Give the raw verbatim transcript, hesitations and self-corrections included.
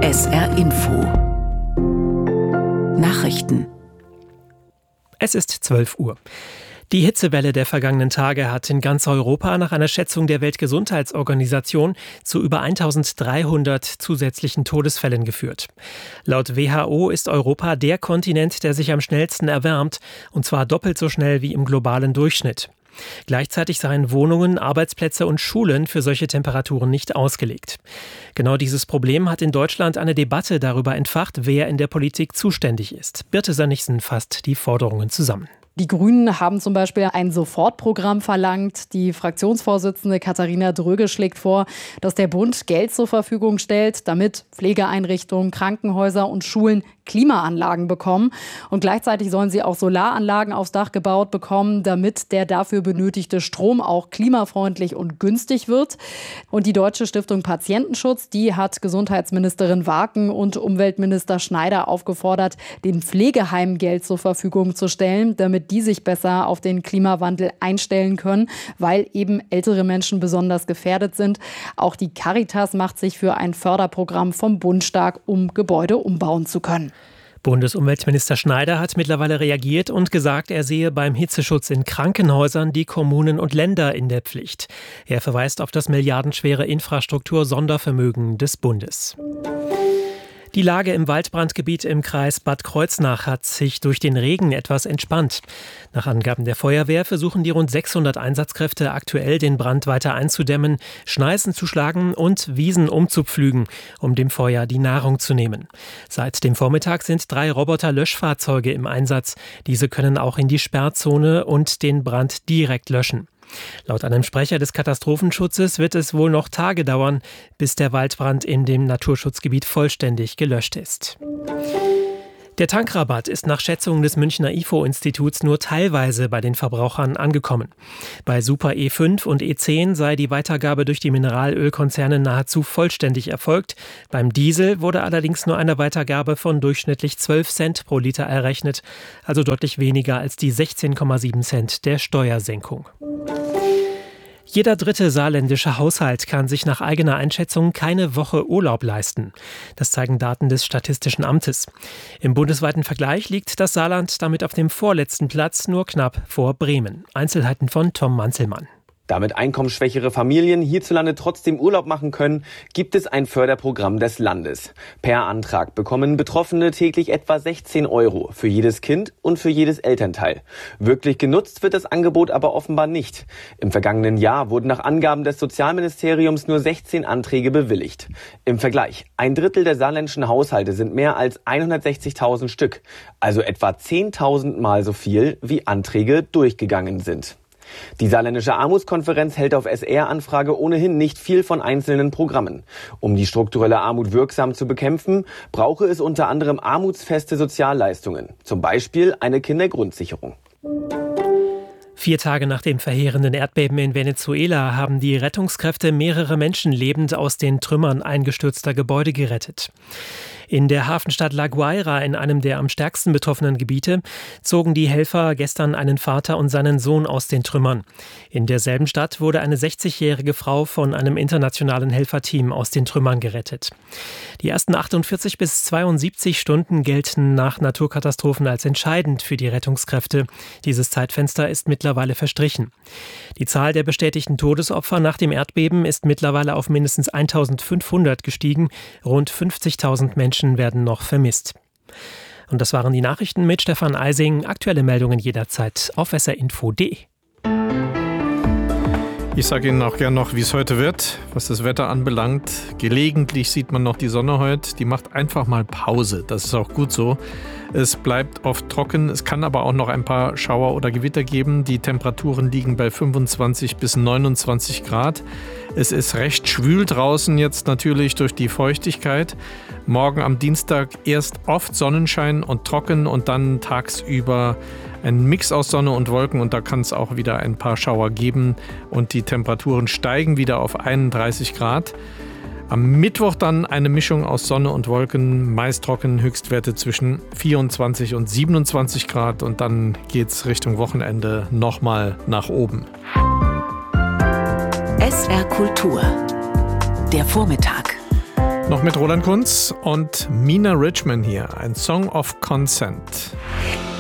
S R Info Nachrichten. Es ist zwölf Uhr. Die Hitzewelle der vergangenen Tage hat in ganz Europa nach einer Schätzung der Weltgesundheitsorganisation zu über eintausenddreihundert zusätzlichen Todesfällen geführt. Laut W H O ist Europa der Kontinent, der sich am schnellsten erwärmt, und zwar doppelt so schnell wie im globalen Durchschnitt. Gleichzeitig seien Wohnungen, Arbeitsplätze und Schulen für solche Temperaturen nicht ausgelegt. Genau dieses Problem hat in Deutschland eine Debatte darüber entfacht, wer in der Politik zuständig ist. Birte Sönnigsen fasst die Forderungen zusammen. Die Grünen haben zum Beispiel ein Sofortprogramm verlangt. Die Fraktionsvorsitzende Katharina Dröge schlägt vor, dass der Bund Geld zur Verfügung stellt, damit Pflegeeinrichtungen, Krankenhäuser und Schulen Klimaanlagen bekommen. Und gleichzeitig sollen sie auch Solaranlagen aufs Dach gebaut bekommen, damit der dafür benötigte Strom auch klimafreundlich und günstig wird. Und die Deutsche Stiftung Patientenschutz, die hat Gesundheitsministerin Waken und Umweltminister Schneider aufgefordert, den Pflegeheimen Geld zur Verfügung zu stellen, damit die sich besser auf den Klimawandel einstellen können, weil eben ältere Menschen besonders gefährdet sind. Auch die Caritas macht sich für ein Förderprogramm vom Bund stark, um Gebäude umbauen zu können. Bundesumweltminister Schneider hat mittlerweile reagiert und gesagt, er sehe beim Hitzeschutz in Krankenhäusern die Kommunen und Länder in der Pflicht. Er verweist auf das milliardenschwere Infrastruktur-Sondervermögen des Bundes. Die Lage im Waldbrandgebiet im Kreis Bad Kreuznach hat sich durch den Regen etwas entspannt. Nach Angaben der Feuerwehr versuchen die rund sechshundert Einsatzkräfte aktuell, den Brand weiter einzudämmen, Schneisen zu schlagen und Wiesen umzupflügen, um dem Feuer die Nahrung zu nehmen. Seit dem Vormittag sind drei Roboter-Löschfahrzeuge im Einsatz. Diese können auch in die Sperrzone und den Brand direkt löschen. Laut einem Sprecher des Katastrophenschutzes wird es wohl noch Tage dauern, bis der Waldbrand in dem Naturschutzgebiet vollständig gelöscht ist. Der Tankrabatt ist nach Schätzungen des Münchner I F O-Instituts nur teilweise bei den Verbrauchern angekommen. Bei Super E fünf und E zehn sei die Weitergabe durch die Mineralölkonzerne nahezu vollständig erfolgt. Beim Diesel wurde allerdings nur eine Weitergabe von durchschnittlich zwölf Cent pro Liter errechnet, also deutlich weniger als die sechzehn Komma sieben Cent der Steuersenkung. Jeder dritte saarländische Haushalt kann sich nach eigener Einschätzung keine Woche Urlaub leisten. Das zeigen Daten des Statistischen Amtes. Im bundesweiten Vergleich liegt das Saarland damit auf dem vorletzten Platz, nur knapp vor Bremen. Einzelheiten von Tom Manzelmann. Damit einkommensschwächere Familien hierzulande trotzdem Urlaub machen können, gibt es ein Förderprogramm des Landes. Per Antrag bekommen Betroffene täglich etwa sechzehn Euro für jedes Kind und für jedes Elternteil. Wirklich genutzt wird das Angebot aber offenbar nicht. Im vergangenen Jahr wurden nach Angaben des Sozialministeriums nur sechzehn Anträge bewilligt. Im Vergleich, ein Drittel der saarländischen Haushalte sind mehr als hundertsechzigtausend Stück, also etwa zehntausend Mal so viel, wie Anträge durchgegangen sind. Die Saarländische Armutskonferenz hält auf S R-Anfrage ohnehin nicht viel von einzelnen Programmen. Um die strukturelle Armut wirksam zu bekämpfen, brauche es unter anderem armutsfeste Sozialleistungen, zum Beispiel eine Kindergrundsicherung. Vier Tage nach dem verheerenden Erdbeben in Venezuela haben die Rettungskräfte mehrere Menschen lebend aus den Trümmern eingestürzter Gebäude gerettet. In der Hafenstadt La Guaira, in einem der am stärksten betroffenen Gebiete, zogen die Helfer gestern einen Vater und seinen Sohn aus den Trümmern. In derselben Stadt wurde eine sechzigjährige Frau von einem internationalen Helferteam aus den Trümmern gerettet. Die ersten achtundvierzig bis zweiundsiebzig Stunden gelten nach Naturkatastrophen als entscheidend für die Rettungskräfte. Dieses Zeitfenster ist mittlerweile verstrichen. Die Zahl der bestätigten Todesopfer nach dem Erdbeben ist mittlerweile auf mindestens eintausendfünfhundert gestiegen. Rund fünfzigtausend Menschen werden noch vermisst. Und das waren die Nachrichten mit Stefan Eising. Aktuelle Meldungen jederzeit auf s r info punkt d e. Ich sage Ihnen auch gern noch, wie es heute wird, was das Wetter anbelangt. Gelegentlich sieht man noch die Sonne heute. Die macht einfach mal Pause. Das ist auch gut so. Es bleibt oft trocken. Es kann aber auch noch ein paar Schauer oder Gewitter geben. Die Temperaturen liegen bei fünfundzwanzig bis neunundzwanzig Grad. Es ist recht schwül draußen jetzt natürlich durch die Feuchtigkeit. Morgen am Dienstag erst oft Sonnenschein und trocken und dann tagsüber ein Mix aus Sonne und Wolken und da kann es auch wieder ein paar Schauer geben und die Temperaturen steigen wieder auf einunddreißig Grad. Am Mittwoch dann eine Mischung aus Sonne und Wolken, meist trocken, Höchstwerte zwischen vierundzwanzig und siebenundzwanzig Grad und dann geht es Richtung Wochenende nochmal nach oben. S R Kultur, der Vormittag. Noch mit Roland Kunz und Mina Richman hier, ein Song of Consent.